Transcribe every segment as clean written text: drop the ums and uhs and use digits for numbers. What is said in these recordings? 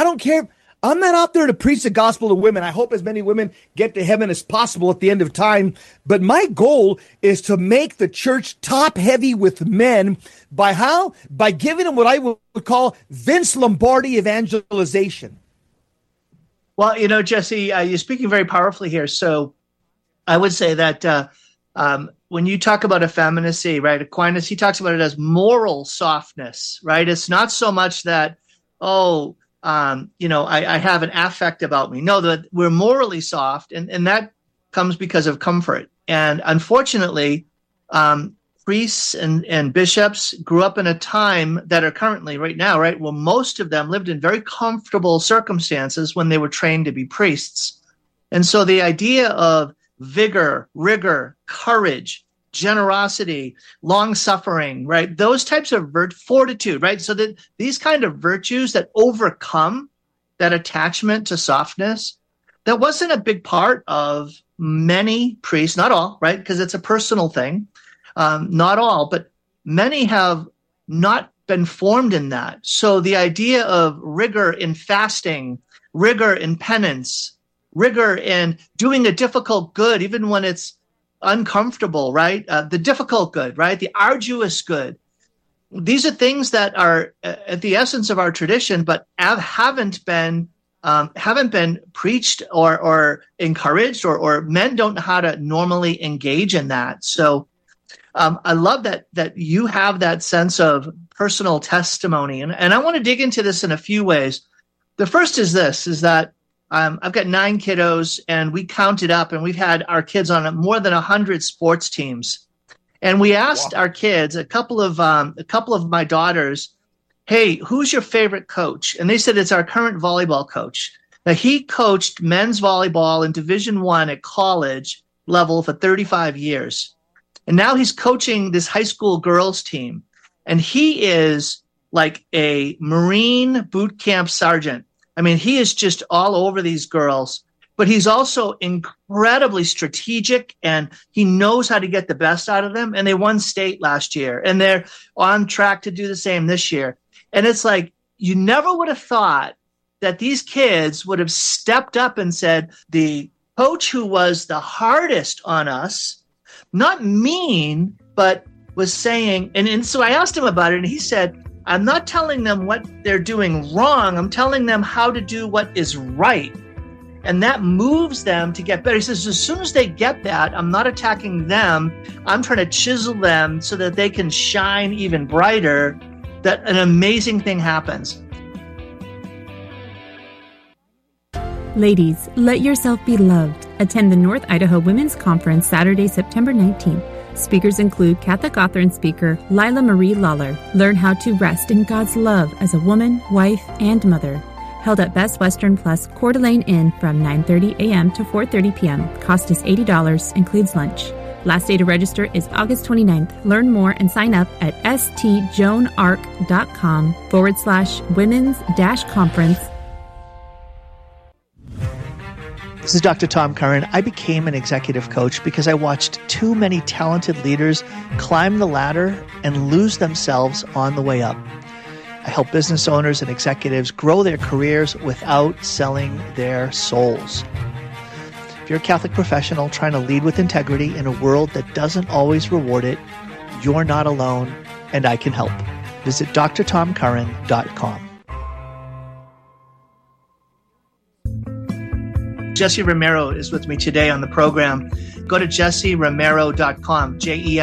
I don't care. I'm not out there to preach the gospel to women. I hope as many women get to heaven as possible at the end of time. But my goal is to make the church top heavy with men by how? By giving them what I would call Vince Lombardi evangelization. Well, Jesse, you're speaking very powerfully here. So I would say that when you talk about effeminacy, right, Aquinas, he talks about it as moral softness, right? It's not so much that, I have an affect about me. No, that we're morally soft, and that comes because of comfort. And unfortunately, priests and bishops grew up in a time that are currently right now, right, well, most of them lived in very comfortable circumstances when they were trained to be priests. And so the idea of vigor, rigor, courage, generosity, long-suffering, right? Those types of fortitude, right? So that these kind of virtues that overcome that attachment to softness, that wasn't a big part of many priests, not all, right? Because it's a personal thing. Not all, but many have not been formed in that. So the idea of rigor in fasting, rigor in penance, rigor in doing a difficult good, even when it's uncomfortable, right? The difficult good, right? The arduous good. These are things that are at the essence of our tradition, but haven't been preached or encouraged, or men don't know how to normally engage in that. So I love that you have that sense of personal testimony, and I want to dig into this in a few ways. The first is that I've got 9 kiddos, and we counted up, and we've had our kids on more than 100 sports teams. And we asked our kids, a couple of my daughters, hey, who's your favorite coach? And they said it's our current volleyball coach. Now, he coached men's volleyball in Division I at college level for 35 years. And now he's coaching this high school girls team. And he is like a Marine boot camp sergeant. I mean, he is just all over these girls, but he's also incredibly strategic, and he knows how to get the best out of them. And they won state last year, and they're on track to do the same this year. And it's like, you never would have thought that these kids would have stepped up and said, the coach who was the hardest on us, not mean, but was saying, and so I asked him about it, and he said, I'm not telling them what they're doing wrong. I'm telling them how to do what is right. And that moves them to get better. He says, as soon as they get that, I'm not attacking them. I'm trying to chisel them so that they can shine even brighter, that an amazing thing happens. Ladies, let yourself be loved. Attend the North Idaho Women's Conference Saturday, September 19th. Speakers include Catholic author and speaker Lila Marie Lawler. Learn how to rest in God's love as a woman, wife, and mother. Held at Best Western Plus Coeur d'Alene Inn from 9:30 a.m. to 4:30 p.m. Cost is $80, includes lunch. Last day to register is August 29th. Learn more and sign up at stjoanarc.com/women's-conference. This is Dr. Tom Curran. I became an executive coach because I watched too many talented leaders climb the ladder and lose themselves on the way up. I help business owners and executives grow their careers without selling their souls. If you're a Catholic professional trying to lead with integrity in a world that doesn't always reward it, you're not alone, and I can help. Visit drtomcurran.com. Jesse Romero is with me today on the program. Go to jesseromero.com,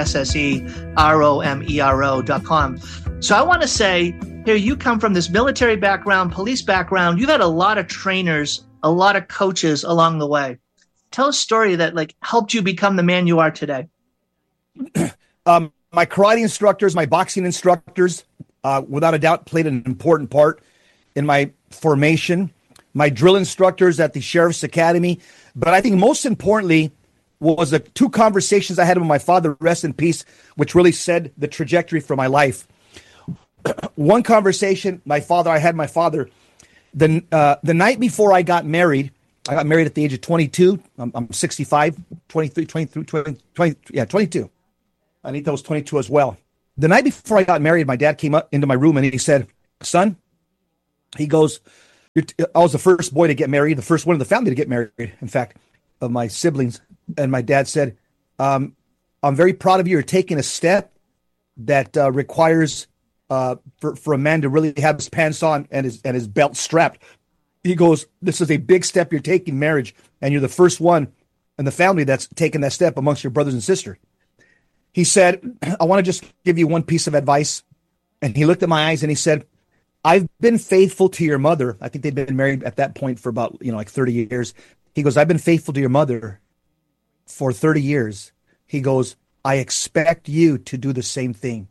jesseromero.com. So I want to say, here you come from this military background, police background. You've had a lot of trainers, a lot of coaches along the way. Tell a story that helped you become the man you are today. My karate instructors, my boxing instructors, without a doubt, played an important part in my formation. My drill instructors at the Sheriff's Academy. But I think most importantly was the 2 conversations I had with my father, rest in peace, which really set the trajectory for my life. One conversation I had my father, the night before I got married at the age of 22. I'm 65, 23, 23, 20, 22. Anita was 22 as well. The night before I got married, my dad came up into my room and he said, son, he goes, I was the first boy to get married, the first one in the family to get married, in fact, of my siblings. And my dad said, I'm very proud of you. You're taking a step that requires for a man to really have his pants on and his belt strapped. He goes, this is a big step you're taking, marriage, and you're the first one in the family that's taken that step amongst your brothers and sisters. He said, I want to just give you one piece of advice. And he looked at my eyes and he said, I've been faithful to your mother. I think they'd been married at that point for about, like 30 years. He goes, I've been faithful to your mother for 30 years. He goes, I expect you to do the same thing.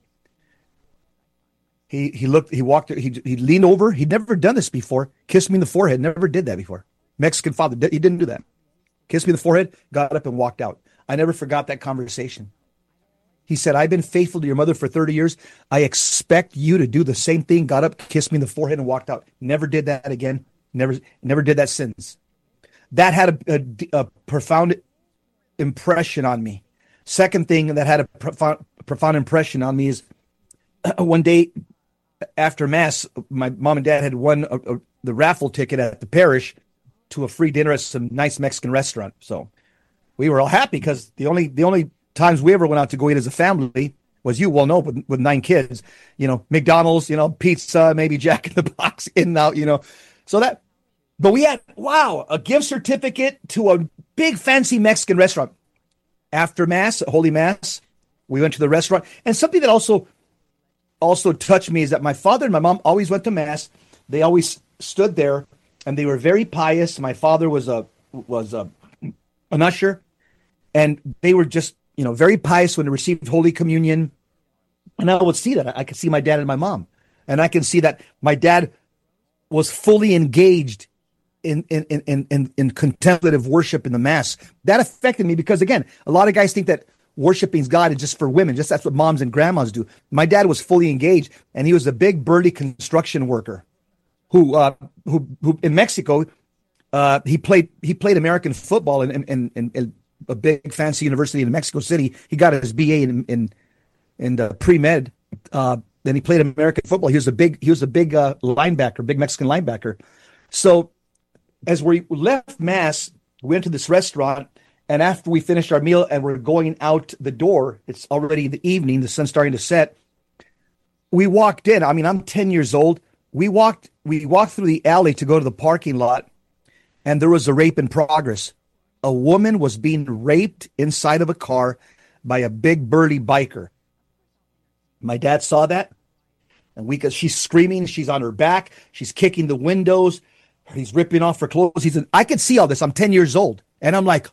He leaned over. He'd never done this before. Kissed me in the forehead. Never did that before. Mexican father. He didn't do that. Kissed me in the forehead, got up and walked out. I never forgot that conversation. He said, I've been faithful to your mother for 30 years. I expect you to do the same thing. Got up, kissed me in the forehead and walked out. Never did that again. Never did that since. That had a profound impression on me. Second thing that had a profound impression on me is one day after Mass, my mom and dad had won the raffle ticket at the parish to a free dinner at some nice Mexican restaurant. So we were all happy because the only times we ever went out to go eat as a family was, you well know, with 9 kids, McDonald's, pizza, maybe Jack in the Box, in and out, So that, but we had, a gift certificate to a big fancy Mexican restaurant. After Mass, Holy Mass, we went to the restaurant. And something that also touched me is that my father and my mom always went to Mass. They always stood there and they were very pious. My father was an usher, and they were just, very pious when they received Holy Communion. And I would see that. I could see my dad and my mom. And I can see that my dad was fully engaged in contemplative worship in the Mass. That affected me because, again, a lot of guys think that worshiping God is just for women. Just that's what moms and grandmas do. My dad was fully engaged, and he was a big burly construction worker who in Mexico, he played American football in a big fancy university in Mexico City. He got his BA in the pre-med. Then he played American football. He was a big linebacker, big Mexican linebacker. So as we left Mass, we went to this restaurant, and after we finished our meal and we're going out the door, it's already the evening, the sun's starting to set. We walked in. I mean, I'm 10 years old. We walked through the alley to go to the parking lot, and there was a rape in progress. A woman was being raped inside of a car by a big burly biker. My dad saw that, and she's screaming, she's on her back, she's kicking the windows, he's ripping off her clothes. I could see all this. I'm 10 years old, and I'm like,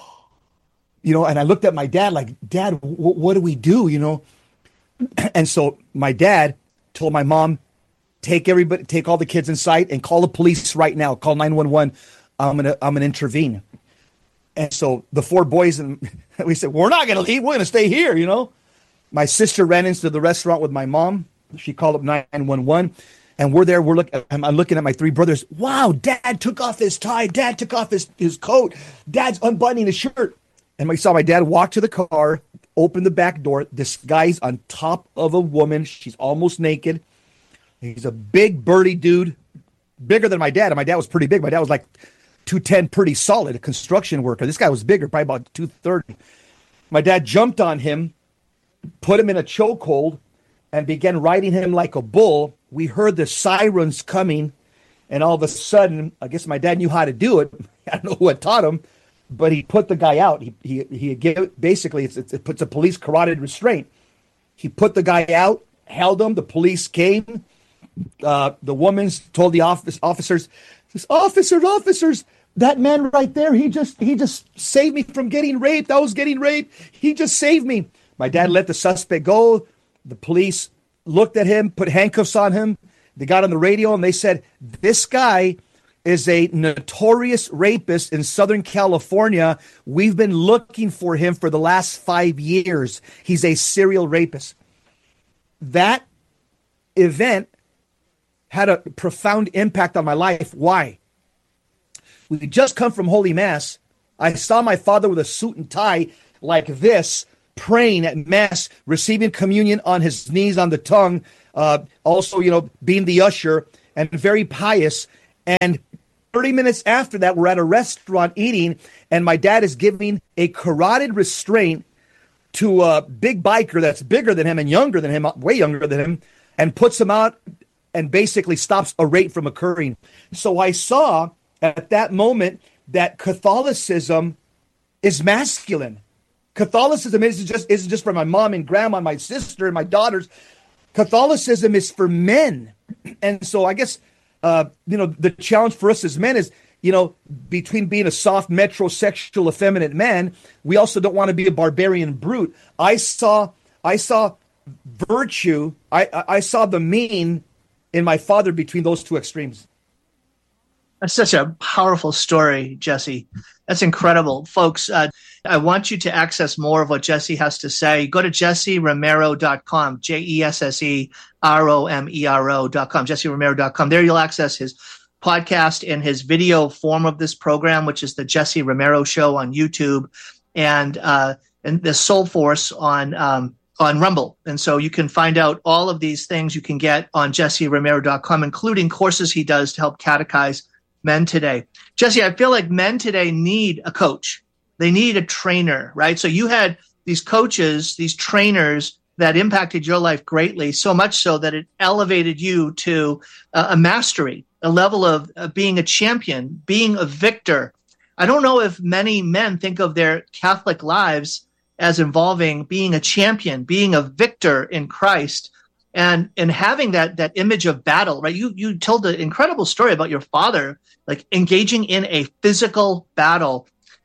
and I looked at my dad like, Dad, what do we do? And so my dad told my mom, take all the kids inside and call the police right now. Call 911. I'm gonna intervene. And so the 4 boys, and we said, we're not going to leave. We're going to stay here, My sister ran into the restaurant with my mom. She called up 911, and we're there. I'm looking at my 3 brothers. Wow, Dad took off his tie. Dad took off his coat. Dad's unbuttoning his shirt. And we saw my dad walk to the car, open the back door. This guy's on top of a woman. She's almost naked. He's a big, burly dude, bigger than my dad. And my dad was pretty big. My dad was like 210, pretty solid, a construction worker. This guy was bigger, probably about 230. My dad jumped on him, put him in a chokehold, and began riding him like a bull. We heard the sirens coming, and all of a sudden, I guess my dad knew how to do it. I don't know who had taught him, but he put the guy out. He basically, it puts a police carotid restraint. He put the guy out, held him. The police came. The woman told the officers, officers, that man right there, he just saved me from getting raped. I was getting raped. He just saved me. My dad let the suspect go. The police looked at him, put handcuffs on him. They got on the radio and they said, this guy is a notorious rapist in Southern California. We've been looking for him for the last 5 years. He's a serial rapist. That event had a profound impact on my life. Why? We just come from Holy Mass. I saw my father with a suit and tie like this, praying at Mass, receiving communion on his knees, on the tongue, also, being the usher, and very pious. And 30 minutes after that, we're at a restaurant eating, and my dad is giving a carotid restraint to a big biker that's bigger than him and younger than him, way younger than him, and puts him out and basically stops a rape from occurring. So I saw at that moment that Catholicism is masculine. Catholicism isn't just for my mom and grandma, and my sister and my daughters. Catholicism is for men. And so I guess, the challenge for us as men is, between being a soft, metrosexual, effeminate man, we also don't want to be a barbarian brute. I saw virtue. I saw the mean in my father between those two extremes. That's such a powerful story, Jesse. That's incredible. Folks, I want you to access more of what Jesse has to say. Go to jesseromero.com, JESSEROMERO.com, jesseromero.com. There you'll access his podcast and his video form of this program, which is the Jesse Romero Show on YouTube, and the Soul Force on Rumble. And so you can find out all of these things you can get on jesseromero.com, including courses he does to help catechize men today. Jesse, I feel like men today need a coach. They need a trainer, right? So you had these coaches, these trainers that impacted your life greatly, so much so that it elevated you to a mastery, a level of being a champion, being a victor. I don't know if many men think of their Catholic lives as involving being a champion, being a victor in Christ, and having that image of battle, right? You told an incredible story about your father, like engaging in a physical battle.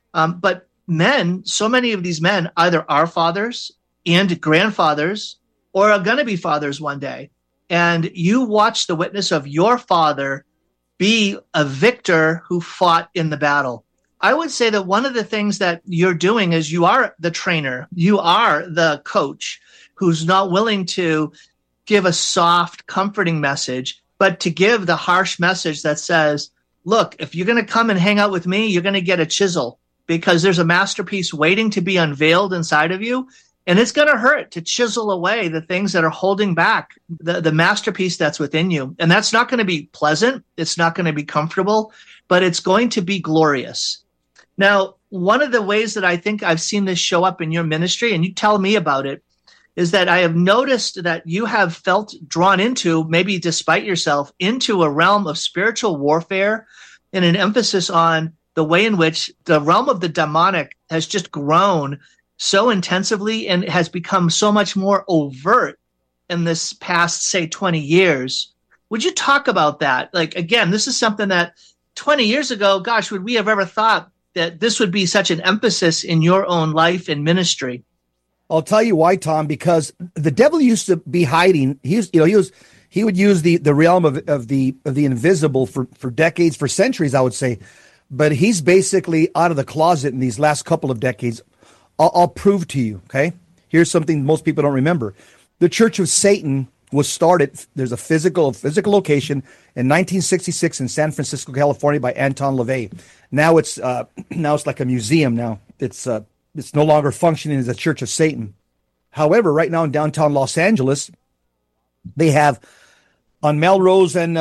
But men, so many of these men either are fathers and grandfathers or are going to be fathers one day. And you watch the witness of your father be a victor who fought in the battle. I would say that one of the things that you're doing is you are the trainer. You are the coach who's not willing to give a soft, comforting message, but to give the harsh message that says, look, if you're going to come and hang out with me, you're going to get a chisel because there's a masterpiece waiting to be unveiled inside of you. And it's going to hurt to chisel away the things that are holding back the masterpiece that's within you. And that's not going to be pleasant. It's not going to be comfortable, but it's going to be glorious. Now, one of the ways that I think I've seen this show up in your ministry, and you tell me about it, is that I have noticed that you have felt drawn into, maybe despite yourself, into a realm of spiritual warfare and an emphasis on the way in which the realm of the demonic has just grown so intensively and has become so much more overt in this past, say, 20 years. Would you talk about that? Like, again, this is something that 20 years ago, gosh, would we have ever thought that this would be such an emphasis in your own life and ministry? I'll tell you why, Tom, because the devil used to be hiding. He would use the realm of the invisible for decades, for centuries, I would say. But he's basically out of the closet in these last couple of decades. I'll prove to you, okay? Here's something most people don't remember. The Church of Satan was started. There's a physical location in 1966 in San Francisco, California, by Anton LaVey. Now it's like a museum. Now it's no longer functioning as a Church of Satan. However, right now in downtown Los Angeles, they have on Melrose and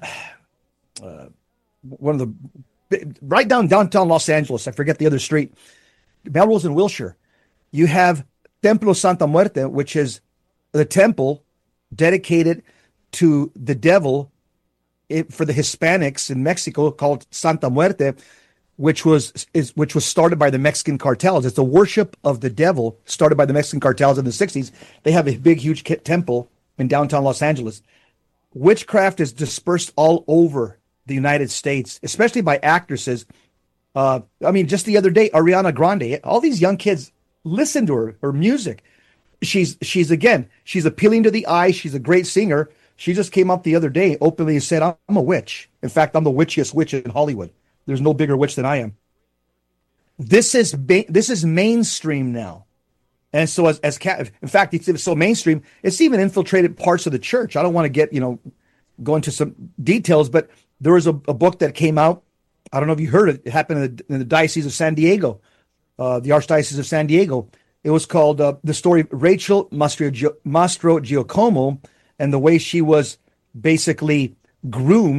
right downtown Los Angeles, I forget the other street, Melrose and Wilshire, you have Templo Santa Muerte, which is the temple dedicated to the devil for the Hispanics in Mexico, called Santa Muerte, which was started by the Mexican cartels. It's a worship of the devil started by the Mexican cartels in the 60s. They have a big, huge temple in downtown Los Angeles. Witchcraft is dispersed all over the United States, especially by actresses. Just the other day, Ariana Grande, all these young kids listen to her music. She's appealing to the eye. She's a great singer. She just came up the other day openly and said, I'm a witch. In fact, I'm the witchiest witch in Hollywood. There's no bigger witch than I am. This is mainstream now. And so in fact, it's so mainstream, it's even infiltrated parts of the church. I don't want to go into some details, but there was a book that came out. I don't know if you heard it. It happened in the Diocese of San Diego, the Archdiocese of San Diego. It was called The Story of Rachel Mastro Giacomo and the way she was basically groomed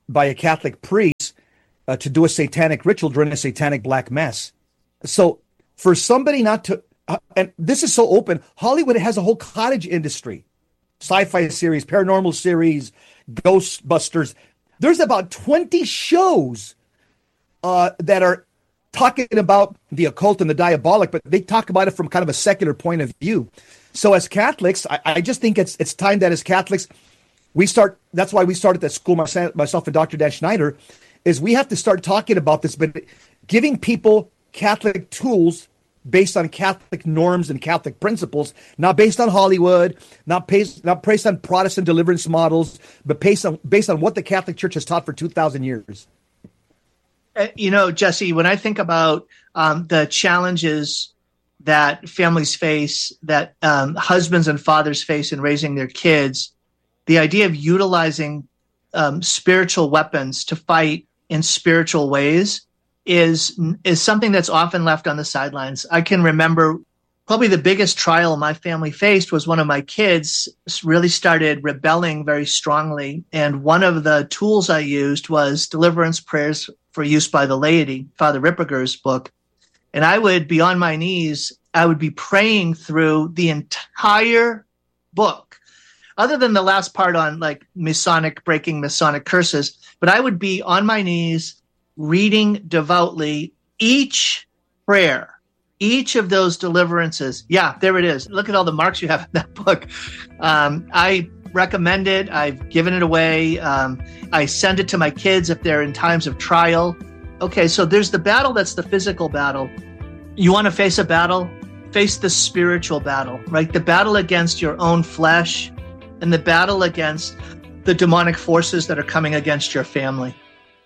by a Catholic priest to do a satanic ritual during a satanic black mass. So for somebody not to, and this is so open, Hollywood has a whole cottage industry, sci-fi series, paranormal series, Ghostbusters. There's about 20 shows that are talking about the occult and the diabolic, but they talk about it from kind of a secular point of view. So as Catholics, I just think it's time that as Catholics, we start, that's why we started that school, myself and Dr. Dan Schneider, is we have to start talking about this, but giving people Catholic tools based on Catholic norms and Catholic principles, not based on Hollywood, not based on Protestant deliverance models, but based on what the Catholic Church has taught for 2,000 years. Jesse, when I think about the challenges that families face, that husbands and fathers face in raising their kids, the idea of utilizing spiritual weapons to fight in spiritual ways is something that's often left on the sidelines. I can remember probably the biggest trial my family faced was one of my kids really started rebelling very strongly. And one of the tools I used was deliverance prayers for use by the laity, Father Ripperger's book. And I would be on my knees. I would be praying through the entire book, other than the last part on like breaking Masonic curses. But I would be on my knees reading devoutly each prayer, each of those deliverances. Yeah, there it is. Look at all the marks you have in that book. I recommend it. I've given it away. I send it to my kids if they're in times of trial. Okay, so there's the battle that's the physical battle. You want to face a battle? Face the spiritual battle, right? The battle against your own flesh and the battle against the demonic forces that are coming against your family.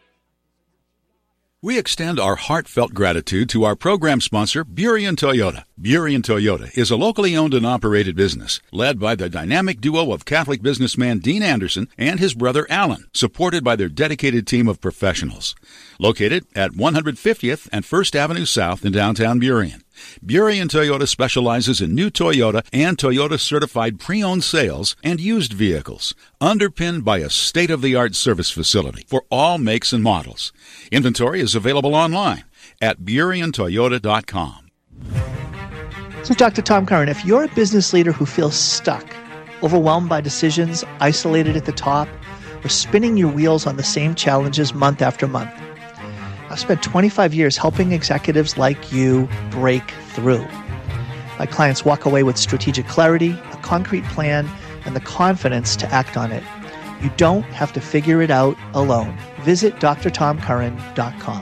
We extend our heartfelt gratitude to our program sponsor, Burien Toyota. Burien Toyota is a locally owned and operated business led by the dynamic duo of Catholic businessman Dean Anderson and his brother Alan, supported by their dedicated team of professionals. Located at 150th and 1st Avenue South in downtown Burien. Burien Toyota specializes in new Toyota and Toyota certified pre-owned sales and used vehicles, underpinned by a state-of-the-art service facility for all makes and models. Inventory is available online at BurienToyota.com. So, Dr. Tom Curran, if you're a business leader who feels stuck, overwhelmed by decisions, isolated at the top, or spinning your wheels on the same challenges month after month, I've spent 25 years helping executives like you break through. My clients walk away with strategic clarity, a concrete plan, and the confidence to act on it. You don't have to figure it out alone. Visit drtomcurran.com.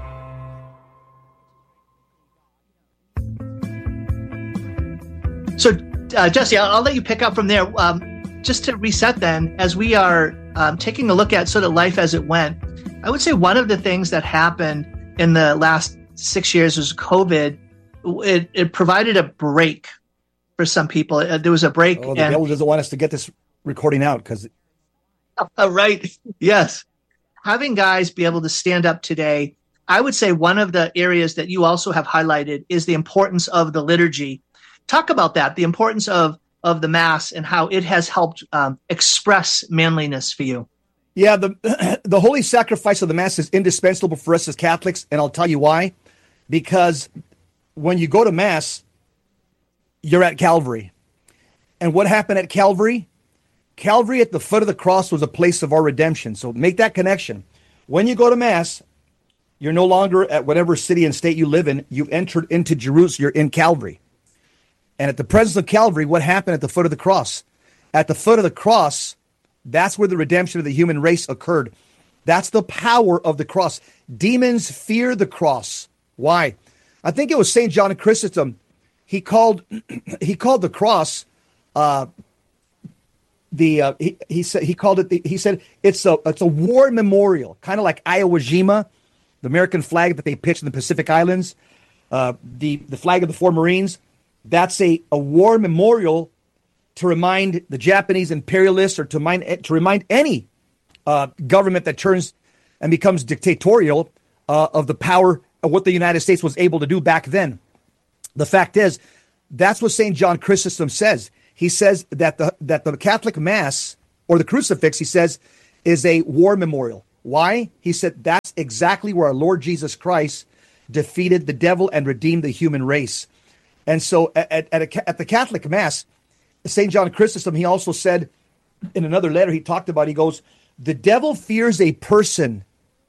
So, Jesse, I'll let you pick up from there. Just to reset then, as we are taking a look at sort of life as it went, I would say one of the things that happened in the last 6 years was COVID. It provided a break for some people. There was a break. Oh, the devil doesn't want us to get this recording out because. Right. Yes. Having guys be able to stand up today, I would say one of the areas that you also have highlighted is the importance of the liturgy. Talk about that, the importance of the Mass and how it has helped express manliness for you. Yeah, the holy sacrifice of the Mass is indispensable for us as Catholics, and I'll tell you why. Because when you go to Mass, you're at Calvary. And what happened at Calvary? Calvary at the foot of the cross was a place of our redemption. So make that connection. When you go to Mass, you're no longer at whatever city and state you live in. You've entered into Jerusalem. You're in Calvary. And at the presence of Calvary, what happened at the foot of the cross? At the foot of the cross, that's where the redemption of the human race occurred. That's the power of the cross. Demons fear the cross. Why? I think it was St. John Chrysostom. He called the cross. He said it's a war memorial, kind of like Iwo Jima, the American flag that they pitched in the Pacific Islands, the flag of the four Marines. That's a war memorial to remind the Japanese imperialists or to remind any government that turns and becomes dictatorial of the power of what the United States was able to do back then. The fact is, that's what St. John Chrysostom says. He says that the Catholic Mass or the crucifix, he says, is a war memorial. Why? He said that's exactly where our Lord Jesus Christ defeated the devil and redeemed the human race. And so at the Catholic Mass, St. John Chrysostom, he also said in another letter, he talked about, he goes, the devil fears a person.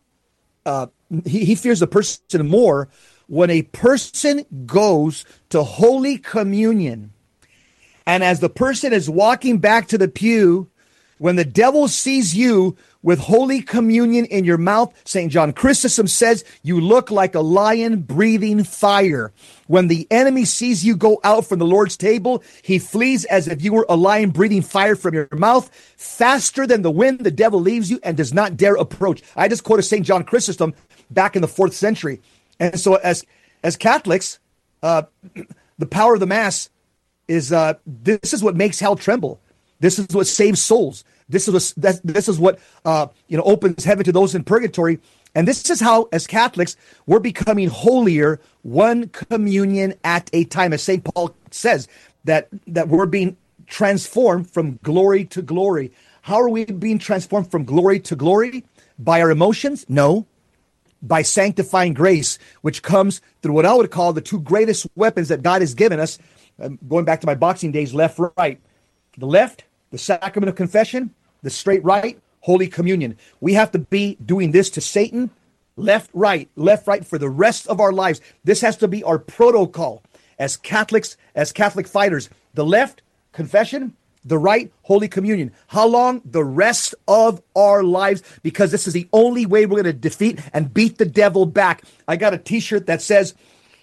He fears a person more when a person goes to Holy Communion. And as the person is walking back to the pew, when the devil sees you with Holy Communion in your mouth, St. John Chrysostom says, you look like a lion breathing fire. When the enemy sees you go out from the Lord's table, he flees as if you were a lion breathing fire from your mouth. Faster than the wind, the devil leaves you and does not dare approach. I just quoted St. John Chrysostom back in the 4th century. And so as Catholics, the power of the Mass is, this is what makes hell tremble. This is what saves souls. This is what opens heaven to those in purgatory. And this is how, as Catholics, we're becoming holier, one communion at a time. As St. Paul says, that we're being transformed from glory to glory. How are we being transformed from glory to glory? By our emotions? No. By sanctifying grace, which comes through what I would call the two greatest weapons that God has given us. Going back to my boxing days, left, right. The left, the sacrament of confession. The straight right, Holy Communion. We have to be doing this to Satan, left, right for the rest of our lives. This has to be our protocol as Catholics, as Catholic fighters. The left, confession. The right, Holy Communion. How long? The rest of our lives, because this is the only way we're going to defeat and beat the devil back. I got a t-shirt that says,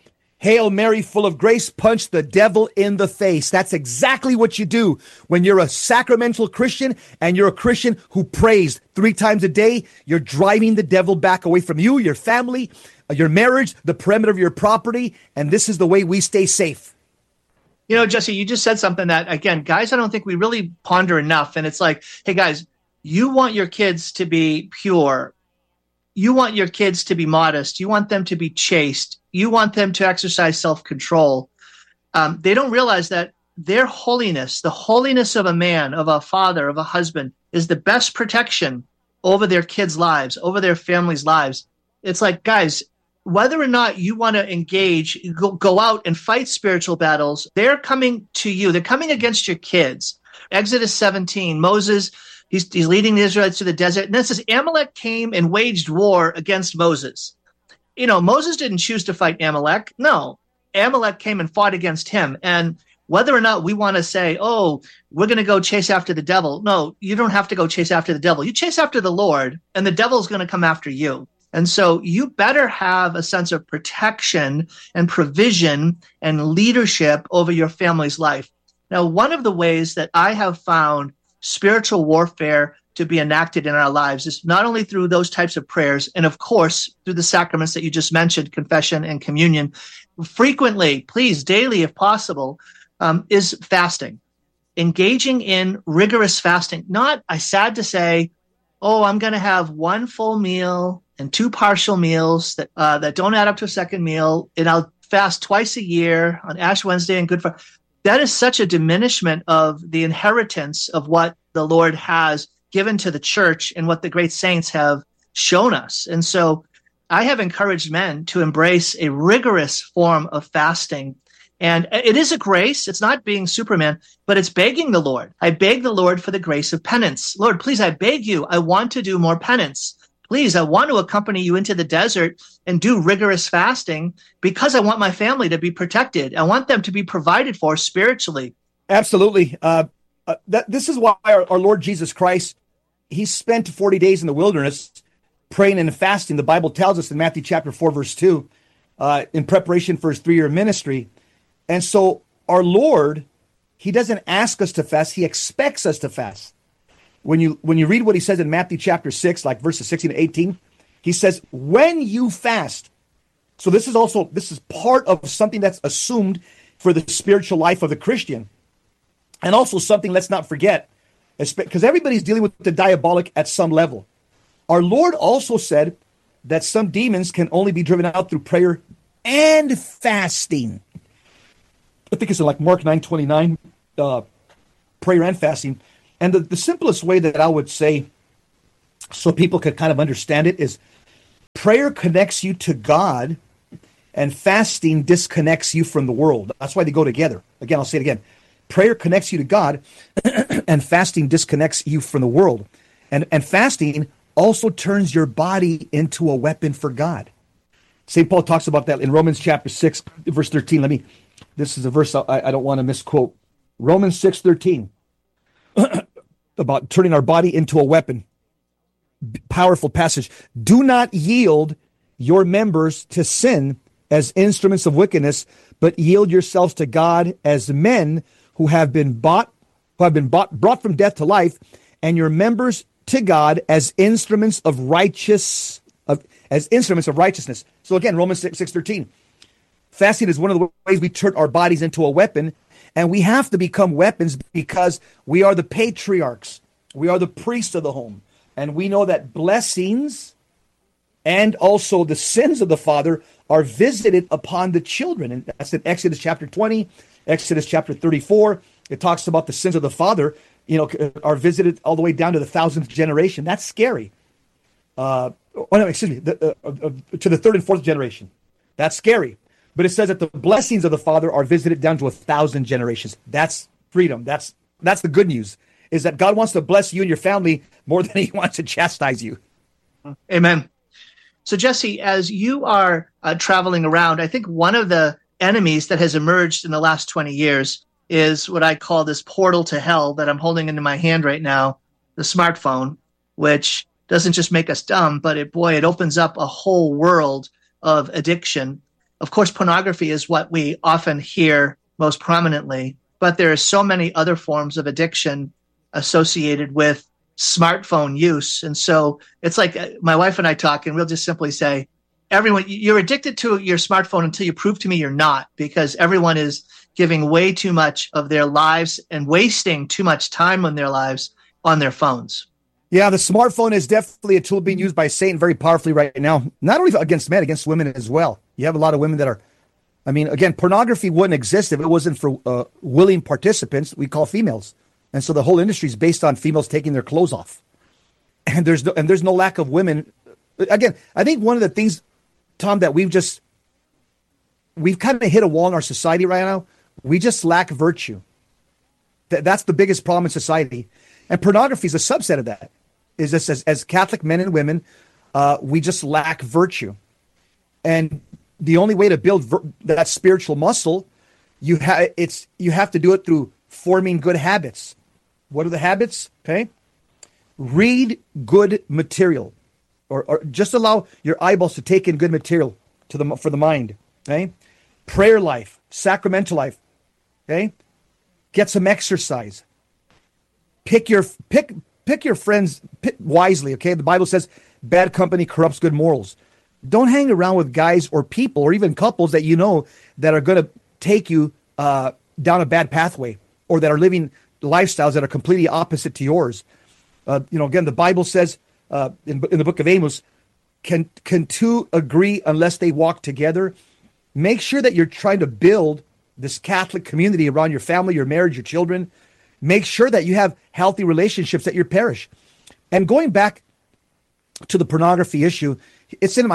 Hail Mary, full of grace, punch the devil in the face. That's exactly what you do when you're a sacramental Christian and you're a Christian who prays 3 times a day. You're driving the devil back away from you, your family, your marriage, the perimeter of your property. And this is the way we stay safe. You know, Jesse, you just said something that, again, guys, I don't think we really ponder enough. And it's like, hey, guys, you want your kids to be pure. You want your kids to be modest. You want them to be chaste. You want them to exercise self-control. They don't realize that their holiness, the holiness of a man, of a father, of a husband, is the best protection over their kids' lives, over their families' lives. It's like, guys, whether or not you want to engage, go out and fight spiritual battles, they're coming to you. They're coming against your kids. Exodus 17, Moses, he's leading the Israelites to the desert. And then it says Amalek came and waged war against Moses. You know, Moses didn't choose to fight Amalek. No, Amalek came and fought against him. And whether or not we want to say, oh, we're going to go chase after the devil. No, you don't have to go chase after the devil. You chase after the Lord, and the devil's going to come after you. And so you better have a sense of protection and provision and leadership over your family's life. Now, one of the ways that I have found spiritual warfare to be enacted in our lives is not only through those types of prayers, and of course, through the sacraments that you just mentioned, confession and communion, frequently, please, daily if possible, is fasting. Engaging in rigorous fasting. Not, sad to say, oh, I'm going to have one full meal and 2 partial meals that don't add up to a second meal, and I'll fast twice a year on Ash Wednesday and Good Friday. That is such a diminishment of the inheritance of what the Lord has given to the church and what the great saints have shown us. And so I have encouraged men to embrace a rigorous form of fasting. And it is a grace. It's not being Superman, but it's begging the Lord. I beg the Lord for the grace of penance. Lord, please, I beg you, I want to do more penance. Please, I want to accompany you into the desert and do rigorous fasting because I want my family to be protected. I want them to be provided for spiritually. Absolutely. This is why our Lord Jesus Christ, he spent 40 days in the wilderness praying and fasting. The Bible tells us in Matthew chapter 4, verse 2, in preparation for his 3-year ministry. And so our Lord, he doesn't ask us to fast. He expects us to fast. When you read what he says in Matthew chapter 6, like verses 16 to 18, he says, when you fast. So this is part of something that's assumed for the spiritual life of the Christian. And also something, let's not forget, because everybody's dealing with the diabolic at some level. Our Lord also said that some demons can only be driven out through prayer and fasting. I think it's in like Mark 9:29, prayer and fasting. And the simplest way that I would say so people could kind of understand it, is prayer connects you to God and fasting disconnects you from the world. That's why they go together. Again, I'll say it again. Prayer connects you to God and fasting disconnects you from the world. And fasting also turns your body into a weapon for God. St. Paul talks about that in Romans chapter 6, verse 13. This is a verse I don't want to misquote. Romans 6:13, about turning our body into a weapon. Powerful passage. Do not yield your members to sin as instruments of wickedness, but yield yourselves to God as men who have been brought from death to life, and your members to God as instruments of righteousness. So again, Romans 6:13. Fasting is one of the ways we turn our bodies into a weapon, and we have to become weapons because we are the patriarchs. We are the priests of the home, and we know that blessings and also the sins of the father are visited upon the children. And that's in Exodus chapter 20, Exodus chapter 34. It talks about the sins of the father, are visited all the way down to the 1,000th generation. That's scary. To the 3rd and 4th generation. That's scary. But it says that the blessings of the father are visited down to 1,000 generations. That's freedom. That's the good news, is that God wants to bless you and your family more than he wants to chastise you. Amen. So, Jesse, as you are traveling around, I think one of the enemies that has emerged in the last 20 years is what I call this portal to hell that I'm holding into my hand right now, the smartphone, which doesn't just make us dumb, but it opens up a whole world of addiction. Of course, pornography is what we often hear most prominently, but there are so many other forms of addiction associated with smartphone use. And so it's like my wife and I talk, and we'll just simply say, everyone, you're addicted to your smartphone until you prove to me you're not, because everyone is giving way too much of their lives and wasting too much time on their lives on their phones. Yeah, the smartphone is definitely a tool being used by Satan very powerfully right now, not only against men, against women as well. You have a lot of women that are, again, pornography wouldn't exist if it wasn't for willing participants we call females. And so the whole industry is based on females taking their clothes off. And there's no lack of women. Again, I think one of the things, Tom, that we've kind of hit a wall in our society right now. We just lack virtue. That's the biggest problem in society. And pornography is a subset of that. Is this as Catholic men and women, we just lack virtue. And the only way to build that spiritual muscle, you have to do it through forming good habits. What are the habits? Okay. Read good material, or just allow your eyeballs to take in good material for the mind. Okay. Prayer life, sacramental life. Okay. Get some exercise. Pick your friends wisely. Okay. The Bible says bad company corrupts good morals. Don't hang around with guys or people or even couples that that are going to take you down a bad pathway, or that are living lifestyles that are completely opposite to yours. Again, the Bible says in the book of Amos, can two agree unless they walk together? Make sure that you're trying to build this Catholic community around your family, your marriage, your children. Make sure that you have healthy relationships at your parish. And going back to the pornography issue, it's in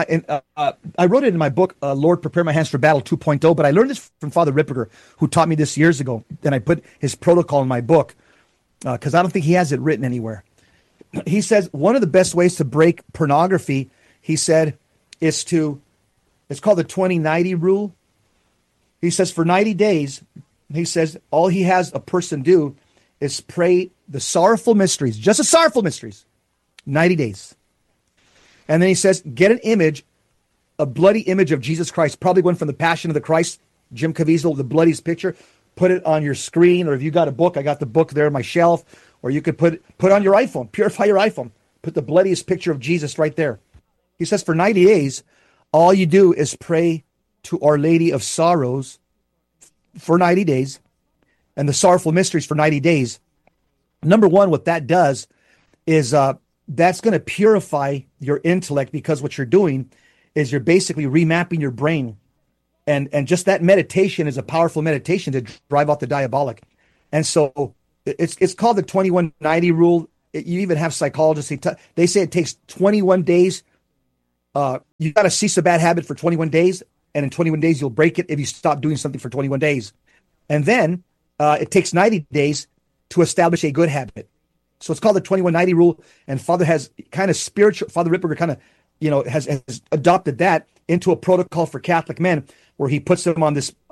I wrote it in my book, Lord, Prepare My Hands for Battle 2.0, but I learned this from Father Ripperger, who taught me this years ago. And I put his protocol in my book because I don't think he has it written anywhere. He says one of the best ways to break pornography, he said, it's called the 20-90 rule. He says for 90 days, he says all he has a person do is pray the sorrowful mysteries, just the sorrowful mysteries, 90 days. And then he says, get an image, a bloody image of Jesus Christ, probably one from the Passion of the Christ, Jim Caviezel, the bloodiest picture. Put it on your screen, or if you got a book, I got the book there on my shelf, or you could put on your iPhone, purify your iPhone, put the bloodiest picture of Jesus right there. He says for 90 days, all you do is pray to Our Lady of Sorrows for 90 days and the sorrowful mysteries for 90 days. Number one, what that does is that's going to purify your intellect, because what you're doing is you're basically remapping your brain. And just that meditation is a powerful meditation to drive out the diabolic. And so it's called the 21-90 rule. you even have psychologists, they say it takes 21 days. You got to cease a bad habit for 21 days. And in 21 days, you'll break it if you stop doing something for 21 days. And then it takes 90 days to establish a good habit. So it's called the 21-90 rule. And Father Ripperger kind of, has adopted that into a protocol for Catholic men, where he puts them on this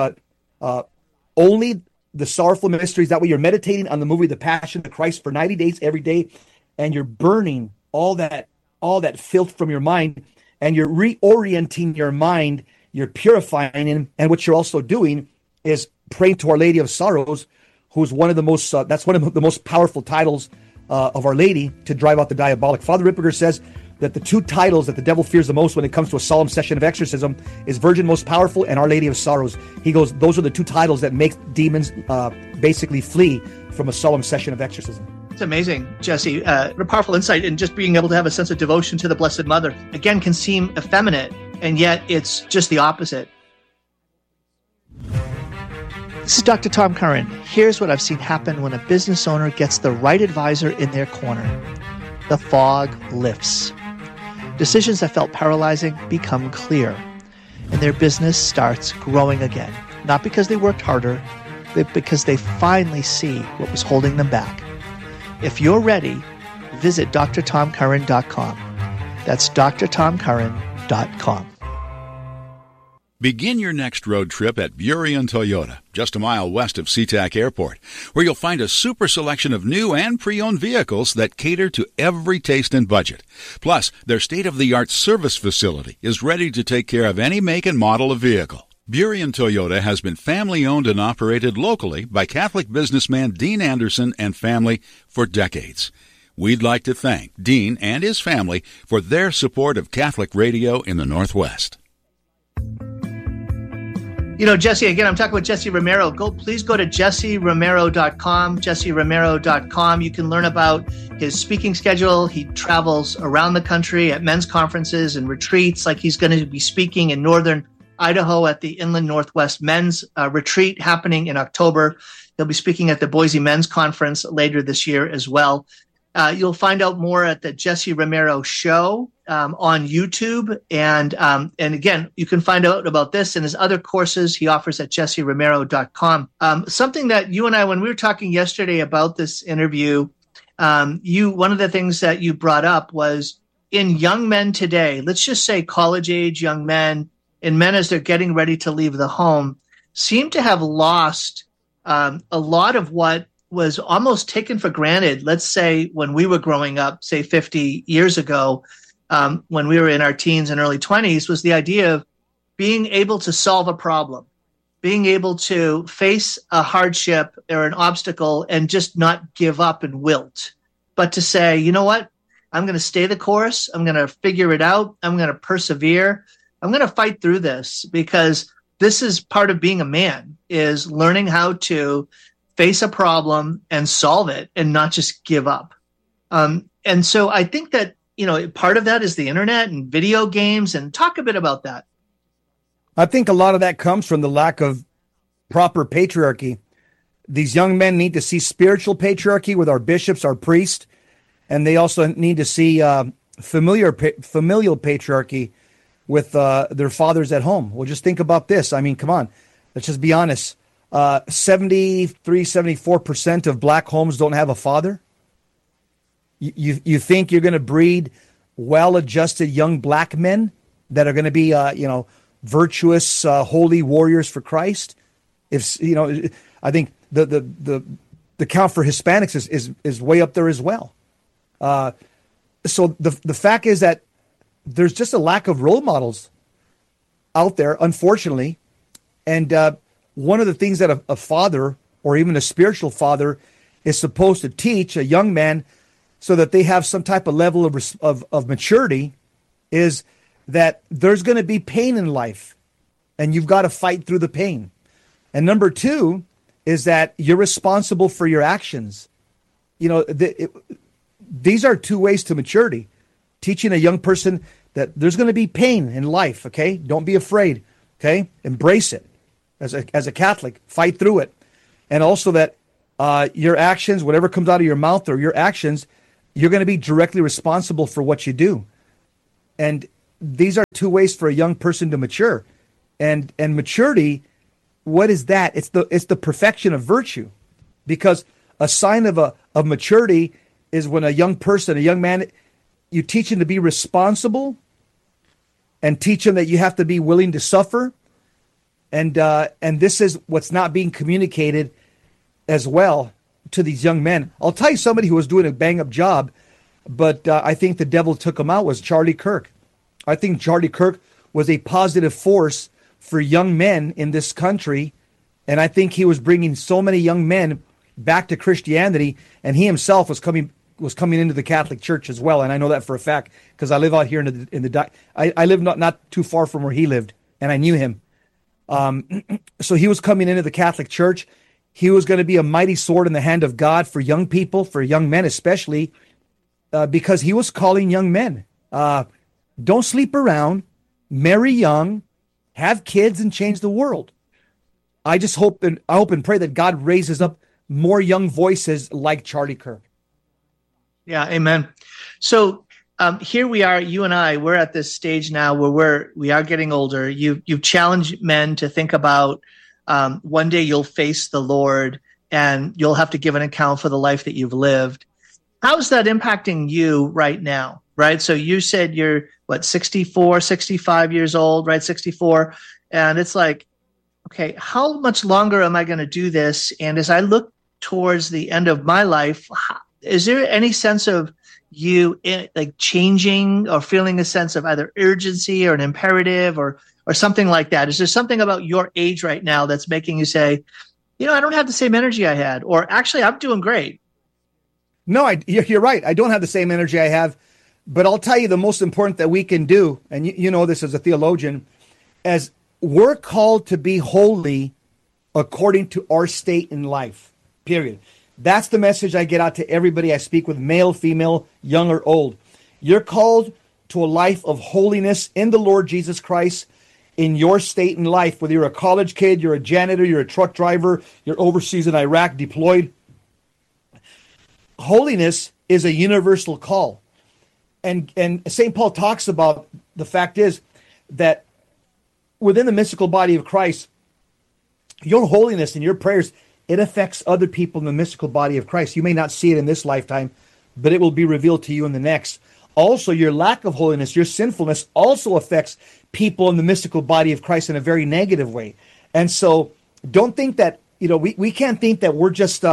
only the sorrowful mysteries. That way you're meditating on the movie, The Passion of Christ, for 90 days every day. And you're burning all that filth from your mind, and you're reorienting your mind. You're purifying it. And what you're also doing is praying to Our Lady of Sorrows, who's one of the most, that's one of the most powerful titles of Our Lady to drive out the diabolic. Father Ripperger says that the two titles that the devil fears the most when it comes to a solemn session of exorcism is Virgin Most Powerful and Our Lady of Sorrows. He goes, those are the two titles that make demons basically flee from a solemn session of exorcism. It's amazing, Jesse. What a powerful insight, and just being able to have a sense of devotion to the Blessed Mother, again, can seem effeminate, and yet it's just the opposite. This is Dr. Tom Curran. Here's what I've seen happen when a business owner gets the right advisor in their corner. The fog lifts. Decisions that felt paralyzing become clear, and their business starts growing again. Not because they worked harder, but because they finally see what was holding them back. If you're ready, visit drtomcurran.com. That's drtomcurran.com. Begin your next road trip at Burien Toyota, just a mile west of SeaTac Airport, where you'll find a super selection of new and pre-owned vehicles that cater to every taste and budget. Plus, their state-of-the-art service facility is ready to take care of any make and model of vehicle. Burien Toyota has been family-owned and operated locally by Catholic businessman Dean Anderson and family for decades. We'd like to thank Dean and his family for their support of Catholic radio in the Northwest. Jesse, again, I'm talking with Jesse Romero. Please go to jesseromero.com, jesseromero.com. You can learn about his speaking schedule. He travels around the country at men's conferences and retreats, like he's going to be speaking in northern Idaho at the Inland Northwest Men's Retreat happening in October. He'll be speaking at the Boise Men's Conference later this year as well. You'll find out more at the Jesse Romero Show on YouTube. And again, you can find out about this and his other courses he offers at jesseromero.com. Something that you and I, when we were talking yesterday about this interview, one of the things that you brought up was in young men today, let's just say college-age young men, and men as they're getting ready to leave the home, seem to have lost a lot of what was almost taken for granted, let's say when we were growing up, say 50 years ago, when we were in our teens and early 20s, was the idea of being able to solve a problem, being able to face a hardship or an obstacle and just not give up and wilt, but to say, you know what, I'm going to stay the course, I'm going to figure it out, I'm going to persevere, I'm going to fight through this, because this is part of being a man, is learning how to face a problem and solve it and not just give up. And so I think that, part of that is the internet and video games, and talk a bit about that. I think a lot of that comes from the lack of proper patriarchy. These young men need to see spiritual patriarchy with our bishops, our priests, and they also need to see familial patriarchy with their fathers at home. Well, just think about this. I mean, come on, let's just be honest. 74% of black homes don't have a father. You think you're going to breed well-adjusted young black men that are going to be, virtuous, holy warriors for Christ? I think the count for Hispanics is way up there as well. So the fact is that there's just a lack of role models out there, unfortunately. And one of the things that a father or even a spiritual father is supposed to teach a young man so that they have some type of level of maturity is that there's going to be pain in life and you've got to fight through the pain. And number two is that you're responsible for your actions. These are two ways to maturity. Teaching a young person that there's going to be pain in life, okay? Don't be afraid, okay? Embrace it. As a Catholic, fight through it. And also that your actions, whatever comes out of your mouth or your actions, you're going to be directly responsible for what you do. And these are two ways for a young person to mature. And maturity, what is that? It's the perfection of virtue. Because a sign of maturity is when a young person, a young man, you teach him to be responsible and teach him that you have to be willing to suffer. And this is what's not being communicated as well to these young men. I'll tell you somebody who was doing a bang-up job, but I think the devil took him out, was Charlie Kirk. I think Charlie Kirk was a positive force for young men in this country, and I think he was bringing so many young men back to Christianity, and he himself was coming into the Catholic Church as well, and I know that for a fact because I live out here I live not too far from where he lived, and I knew him. So he was coming into the Catholic Church. He was going to be a mighty sword in the hand of God for young people, for young men especially, because he was calling young men. Don't sleep around, marry young, have kids, and change the world. I just hope and pray that God raises up more young voices like Charlie Kirk. Yeah, amen. So here we are, you and I, we're at this stage now where we are getting older. You've challenged men to think about one day you'll face the Lord and you'll have to give an account for the life that you've lived. How's that impacting you right now, right? So you said you're, 64, 65 years old, right? 64. And it's like, okay, how much longer am I going to do this? And as I look towards the end of my life, is there any sense of you like changing or feeling a sense of either urgency or an imperative or something like that? Is there something about your age right now that's making you say, I don't have the same energy I had, or actually I'm doing great? No, you're right. I don't have the same energy I have, but I'll tell you the most important that we can do, and you know this as a theologian, as we're called to be holy according to our state in life, period. That's the message I get out to everybody I speak with, male, female, young or old. You're called to a life of holiness in the Lord Jesus Christ in your state in life, whether you're a college kid, you're a janitor, you're a truck driver, you're overseas in Iraq deployed. Holiness is a universal call. And St. Paul talks about the fact is that within the mystical body of Christ, your holiness and your prayers, it affects other people in the mystical body of Christ. You may not see it in this lifetime, but it will be revealed to you in the next. Also, your lack of holiness, your sinfulness also affects people in the mystical body of Christ in a very negative way. And so don't think that, we can't think that we're just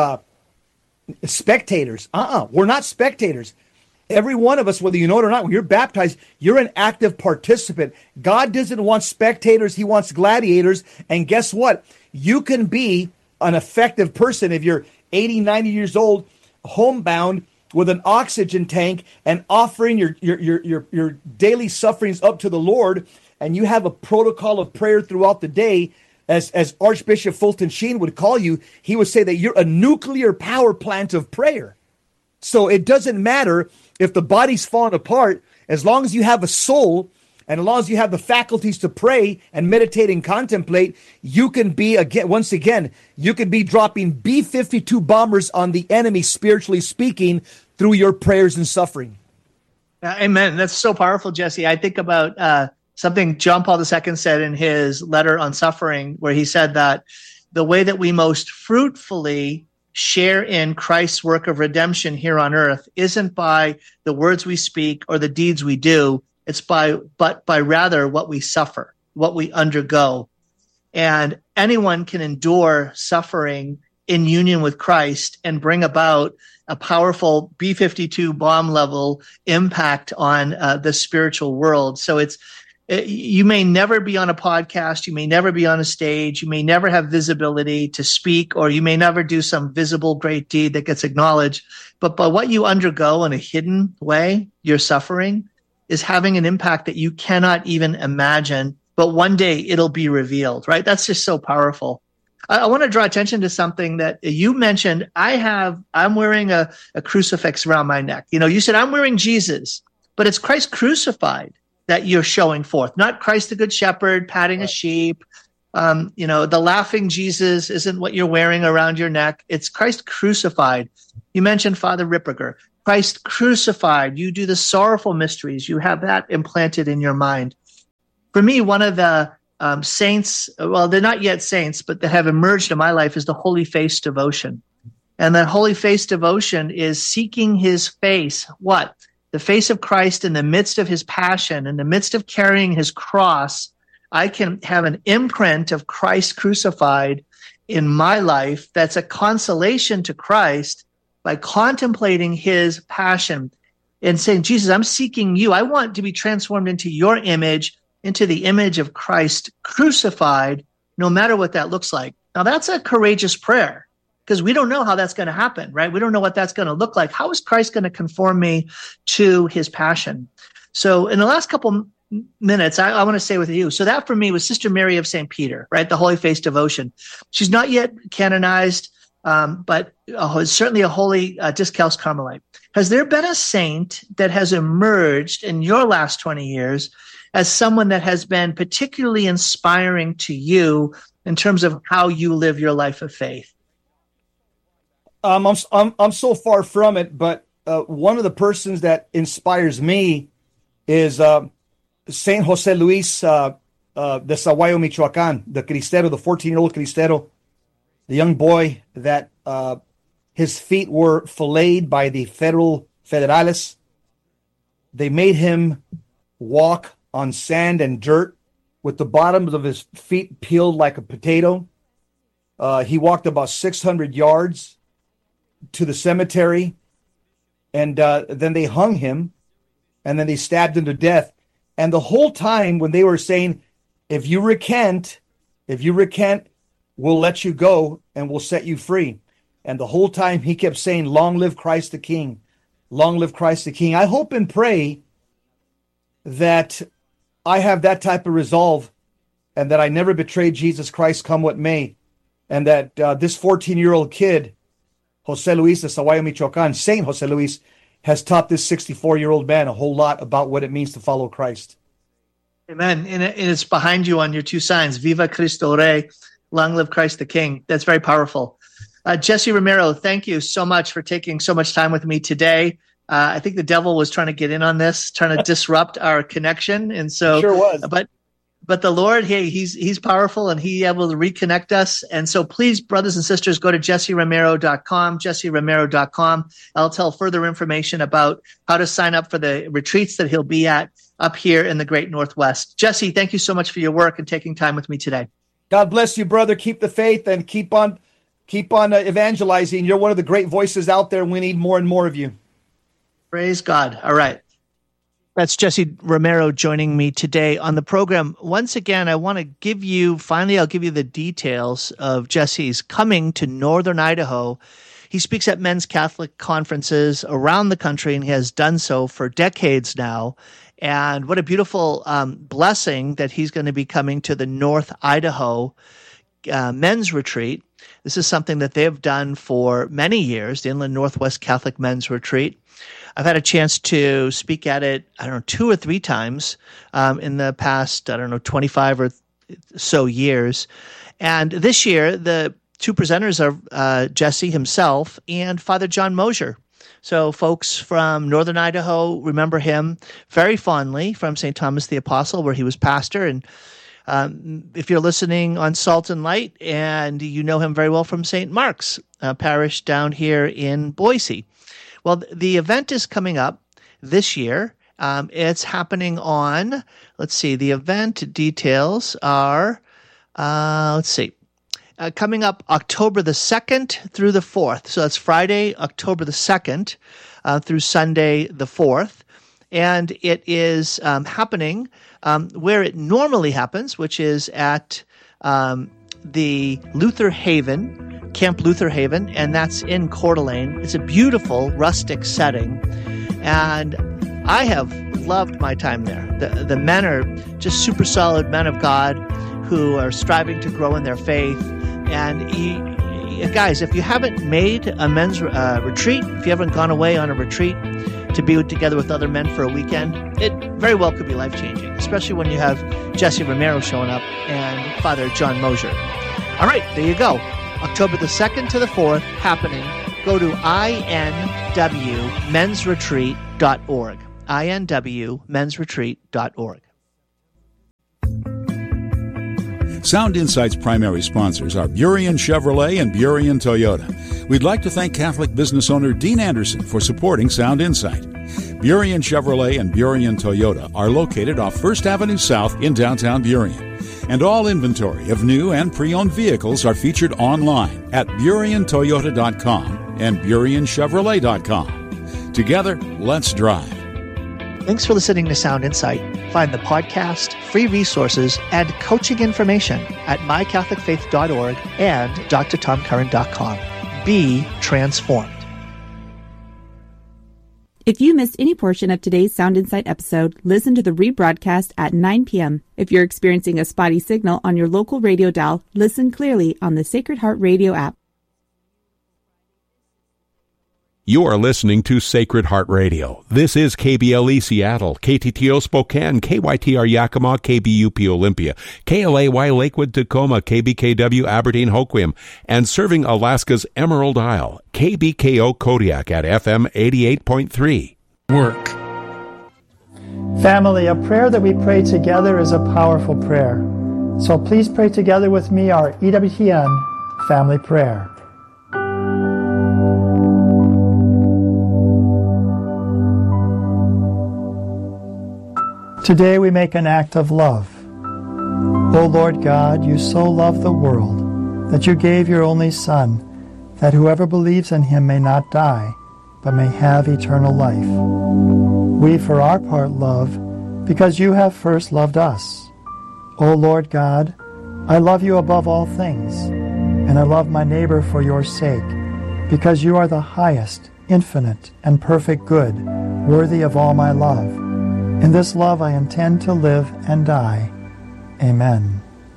spectators. We're not spectators. Every one of us, whether you know it or not, when you're baptized, you're an active participant. God doesn't want spectators. He wants gladiators. And guess what? You can be an effective person if you're 80, 90 years old, homebound with an oxygen tank and offering your daily sufferings up to the Lord, and you have a protocol of prayer throughout the day. As Archbishop Fulton Sheen would call you, he would say that you're a nuclear power plant of prayer. So it doesn't matter if the body's falling apart, as long as you have a soul and as long as you have the faculties to pray and meditate and contemplate, you can be, once again, you can be dropping B-52 bombers on the enemy, spiritually speaking, through your prayers and suffering. Amen. That's so powerful, Jesse. I think about something John Paul II said in his letter on suffering, where he said that the way that we most fruitfully share in Christ's work of redemption here on earth isn't by the words we speak or the deeds we do. It's but by rather what we suffer, what we undergo. And anyone can endure suffering in union with Christ and bring about a powerful B-52 bomb level impact on the spiritual world. So you may never be on a podcast, you may never be on a stage, you may never have visibility to speak, or you may never do some visible great deed that gets acknowledged. But by what you undergo in a hidden way, your suffering is having an impact that you cannot even imagine. But one day it'll be revealed, right? That's just so powerful. I want to draw attention to something that you mentioned. I'm wearing a crucifix around my neck. You said I'm wearing Jesus, but it's Christ crucified that you're showing forth, not Christ the Good Shepherd patting a sheep. The laughing Jesus isn't what you're wearing around your neck. It's Christ crucified. You mentioned Father Ripperger. Christ crucified. You do the sorrowful mysteries. You have that implanted in your mind. For me, one of the saints, well, they're not yet saints, but that have emerged in my life is the Holy Face devotion. And that Holy Face devotion is seeking his face. What? The face of Christ in the midst of his passion, in the midst of carrying his cross. I can have an imprint of Christ crucified in my life that's a consolation to Christ by contemplating his passion and saying, Jesus, I'm seeking you. I want to be transformed into your image, into the image of Christ crucified, no matter what that looks like. Now, that's a courageous prayer because we don't know how that's going to happen, right? We don't know what that's going to look like. How is Christ going to conform me to his passion? So in the last couple minutes, I want to say with you, so that for me was Sister Mary of St. Peter, right? The Holy Face devotion. She's not yet canonized, but certainly a holy Discalced Carmelite. Has there been a saint that has emerged in your last 20 years as someone that has been particularly inspiring to you in terms of how you live your life of faith? I'm so far from it, but one of the persons that inspires me is Saint Jose Luis de Sahuayo, Michoacan, the Cristero, the 14-year-old Cristero, the young boy that his feet were filleted by the federales. They made him walk on sand and dirt with the bottoms of his feet peeled like a potato. He walked about 600 yards to the cemetery, and then they hung him, and then they stabbed him to death. And the whole time when they were saying, if you recant, we'll let you go and we'll set you free. And the whole time he kept saying, long live Christ the King. Long live Christ the King. I hope and pray that I have that type of resolve and that I never betray Jesus Christ come what may. And that this 14-year-old kid, Jose Luis de Sahuayo, Michoacan, Saint Jose Luis, has taught this 64-year-old man a whole lot about what it means to follow Christ. Amen. And it's behind you on your two signs, Viva Cristo Rey, long live Christ the King. That's very powerful. Jesse Romero, thank you so much for taking so much time with me today. I think the devil was trying to get in on this, trying to disrupt our connection. And so, sure was. But the Lord, hey, he's powerful and he able to reconnect us. And so please, brothers and sisters, go to jesseromero.com, jesseromero.com. I'll tell further information about how to sign up for the retreats that he'll be at up here in the Great Northwest. Jesse, thank you so much for your work and taking time with me today. God bless you, brother. Keep the faith and keep on evangelizing. You're one of the great voices out there. We need more and more of you. Praise God. All right. That's Jesse Romero joining me today on the program. Once again, I want to I'll give you the details of Jesse's coming to Northern Idaho. He speaks at men's Catholic conferences around the country, and he has done so for decades now. And what a beautiful blessing that he's going to be coming to the North Idaho men's retreat. This is something that they have done for many years, the Inland Northwest Catholic Men's Retreat. I've had a chance to speak at it, 2 or 3 times in the past, 25 or so years. And this year, the 2 presenters are Jesse himself and Father John Mosier. So folks from Northern Idaho remember him very fondly from St. Thomas the Apostle, where he was pastor. And if you're listening on Salt and Light, and you know him very well from St. Mark's Parish down here in Boise. Well, the event is coming up this year. It's happening on, the event details are, coming up October the 2nd through the 4th. So that's Friday, October the 2nd through Sunday the 4th. And it is happening where it normally happens, which is at the Luther Haven, Camp Luther Haven, and that's in Coeur d'Alene. It's a beautiful rustic setting, and I have loved my time there. The men are just super solid men of God who are striving to grow in their faith, and guys, if you haven't made a men's retreat, if you haven't gone away on a retreat to be together with other men for a weekend, it very well could be life-changing, especially when you have Jesse Romero showing up and Father John Mosier. All right, there you go. October the 2nd to the 4th, happening. Go to inwmensretreat.org. inwmensretreat.org. Sound Insight's primary sponsors are Burien Chevrolet and Burien Toyota. We'd like to thank Catholic business owner Dean Anderson for supporting Sound Insight. Burien Chevrolet and Burien Toyota are located off 1st Avenue South in downtown Burien. And all inventory of new and pre-owned vehicles are featured online at BurienToyota.com and BurienChevrolet.com. Together, let's drive. Thanks for listening to Sound Insight. Find the podcast, free resources, and coaching information at mycatholicfaith.org and drtomcurran.com. Be transformed. If you missed any portion of today's Sound Insight episode, listen to the rebroadcast at 9 p.m. If you're experiencing a spotty signal on your local radio dial, listen clearly on the Sacred Heart Radio app. You are listening to Sacred Heart Radio. This is KBLE Seattle, KTTO Spokane, KYTR Yakima, KBUP Olympia, KLAY Lakewood Tacoma, KBKW Aberdeen Hoquiam, and serving Alaska's Emerald Isle, KBKO Kodiak at FM 88.3. Work. Family, a prayer that we pray together is a powerful prayer. So please pray together with me our EWTN family prayer. Today we make an act of love. O Lord God, you so loved the world that you gave your only Son, that whoever believes in him may not die, but may have eternal life. We for our part love, because you have first loved us. O Lord God, I love you above all things, and I love my neighbor for your sake, because you are the highest, infinite, and perfect good, worthy of all my love. In this love I intend to live and die. Amen.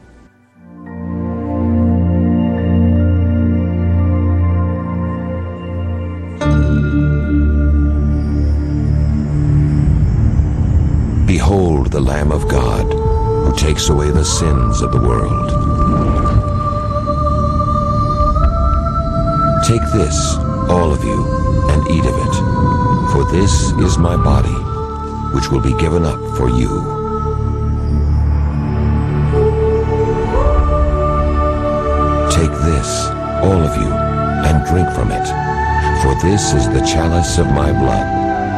Behold the Lamb of God, who takes away the sins of the world. Take this, all of you, and eat of it, for this is my body, which will be given up for you. Take this, all of you, and drink from it, for this is the chalice of my blood.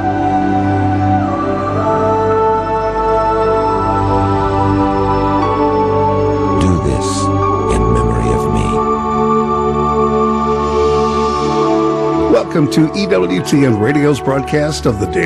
Do this in memory of me. Welcome to EWTN Radio's broadcast of the Daily